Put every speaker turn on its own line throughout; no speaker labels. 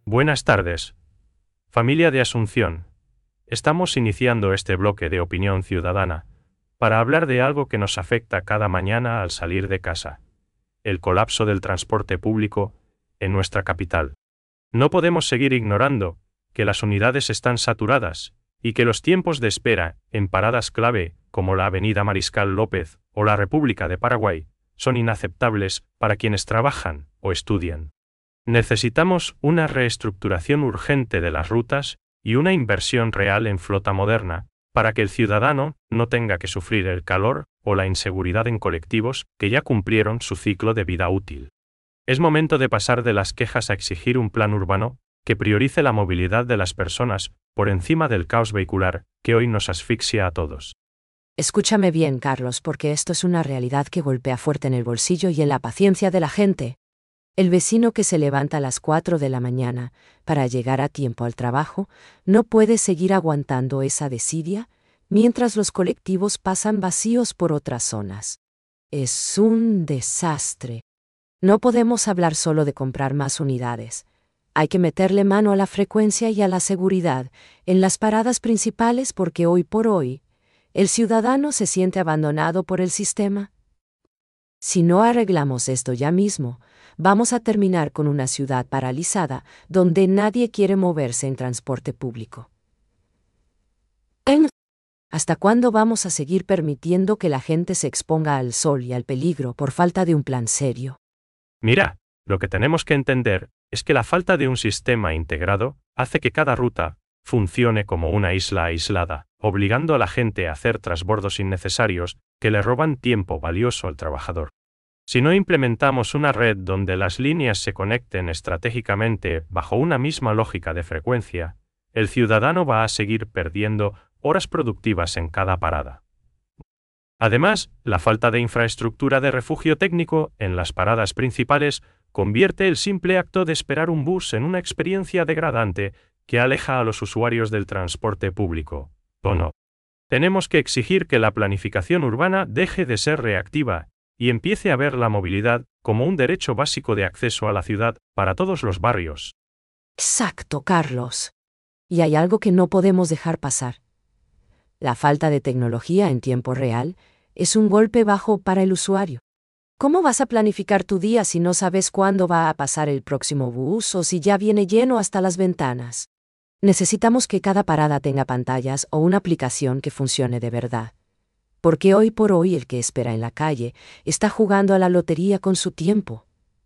Buenas tardes, familia de Asunción. Estamos iniciando este bloque de opinión ciudadana para hablar de algo que nos afecta cada mañana al salir de casa: el colapso del transporte público en nuestra capital. No podemos seguir ignorando que las unidades están saturadas y que los tiempos de espera en paradas clave como la Avenida Mariscal López o la República de Paraguay son inaceptables para quienes trabajan o estudian. Necesitamos una reestructuración urgente de las rutas y una inversión real en flota moderna para que el ciudadano no tenga que sufrir el calor o la inseguridad en colectivos que ya cumplieron su ciclo de vida útil. Es momento de pasar de las quejas a exigir un plan urbano que priorice la movilidad de las personas por encima del caos vehicular que hoy nos asfixia a todos.
Escúchame bien, Carlos, porque esto es una realidad que golpea fuerte en el bolsillo y en la paciencia de la gente. El vecino que se levanta a las 4 de la mañana para llegar a tiempo al trabajo no puede seguir aguantando esa desidia mientras los colectivos pasan vacíos por otras zonas. Es un desastre. No podemos hablar solo de comprar más unidades. Hay que meterle mano a la frecuencia y a la seguridad en las paradas principales porque hoy por hoy el ciudadano se siente abandonado por el sistema. Si no arreglamos esto ya mismo, vamos a terminar con una ciudad paralizada donde nadie quiere moverse en transporte público. ¿Hasta cuándo vamos a seguir permitiendo que la gente se exponga al sol y al peligro por falta de un plan serio?
Mira, lo que tenemos que entender es que la falta de un sistema integrado hace que cada ruta funcione como una isla aislada, obligando a la gente a hacer trasbordos innecesarios que le roban tiempo valioso al trabajador. Si no implementamos una red donde las líneas se conecten estratégicamente bajo una misma lógica de frecuencia, el ciudadano va a seguir perdiendo horas productivas en cada parada. Además, la falta de infraestructura de refugio técnico en las paradas principales convierte el simple acto de esperar un bus en una experiencia degradante que aleja a los usuarios del transporte público. ¿O no? Tenemos que exigir que la planificación urbana deje de ser reactiva y empiece a ver la movilidad como un derecho básico de acceso a la ciudad para todos los barrios.
Exacto, Carlos. Y hay algo que no podemos dejar pasar. La falta de tecnología en tiempo real es un golpe bajo para el usuario. ¿Cómo vas a planificar tu día si no sabes cuándo va a pasar el próximo bus o si ya viene lleno hasta las ventanas? Necesitamos que cada parada tenga pantallas o una aplicación que funcione de verdad. Porque hoy por hoy el que espera en la calle está jugando a la lotería con su tiempo.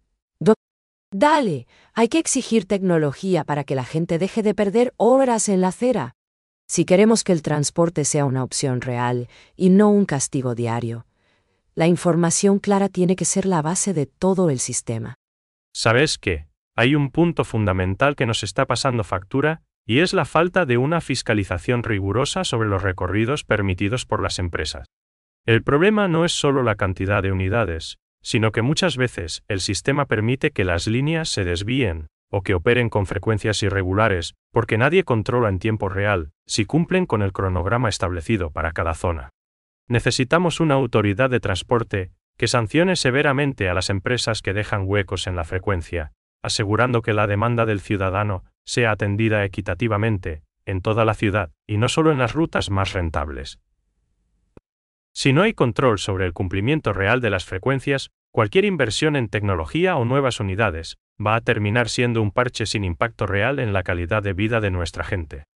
Dale, hay que exigir tecnología para que la gente deje de perder horas en la acera. Si queremos que el transporte sea una opción real y no un castigo diario, la información clara tiene que ser la base de todo el sistema.
¿Sabes qué? Hay un punto fundamental que nos está pasando factura, y es la falta de una fiscalización rigurosa sobre los recorridos permitidos por las empresas. El problema no es solo la cantidad de unidades, sino que muchas veces el sistema permite que las líneas se desvíen o que operen con frecuencias irregulares, porque nadie controla en tiempo real si cumplen con el cronograma establecido para cada zona. Necesitamos una autoridad de transporte que sancione severamente a las empresas que dejan huecos en la frecuencia, asegurando que la demanda del ciudadano sea atendida equitativamente en toda la ciudad y no solo en las rutas más rentables. Si no hay control sobre el cumplimiento real de las frecuencias, cualquier inversión en tecnología o nuevas unidades va a terminar siendo un parche sin impacto real en la calidad de vida de nuestra gente.